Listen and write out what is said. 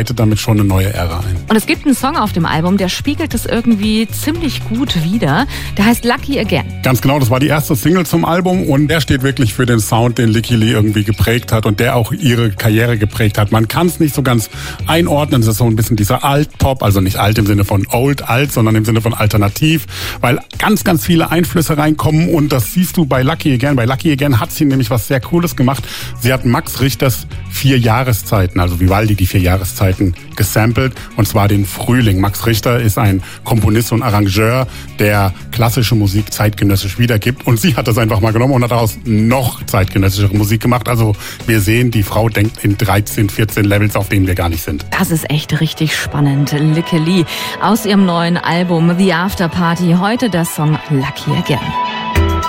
damit schon eine neue Ära ein. Und es gibt einen Song auf dem Album, der spiegelt es irgendwie ziemlich gut wider. Der heißt Lucky Again. Ganz genau, das war die erste Single zum Album und der steht wirklich für den Sound, den Lykke Li irgendwie geprägt hat und der auch ihre Karriere geprägt hat. Man kann es nicht so ganz einordnen, es ist so ein bisschen dieser Alt-Pop, also nicht alt im Sinne von alt, sondern im Sinne von alternativ, weil ganz, ganz viele Einflüsse reinkommen und das siehst du bei Lucky Again. Bei Lucky Again hat sie nämlich was sehr Cooles gemacht. Sie hat Max Richters 4 Jahreszeiten, also Vivaldi die 4 Jahreszeiten gesampelt, und zwar den Frühling. Max Richter ist ein Komponist und Arrangeur, der klassische Musik zeitgenössisch wiedergibt, und sie hat das einfach mal genommen und hat daraus noch zeitgenössischere Musik gemacht. Also wir sehen, die Frau denkt in 13, 14 Levels, auf denen wir gar nicht sind. Das ist echt richtig spannend. Lykke Li aus ihrem neuen Album The After Party, heute der Song Lucky Again.